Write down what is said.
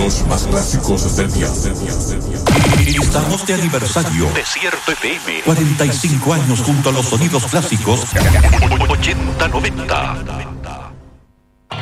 sonidos más clásicos del día. Estamos de aniversario. Desierto FM. 45 años junto a los sonidos clásicos. 80-90.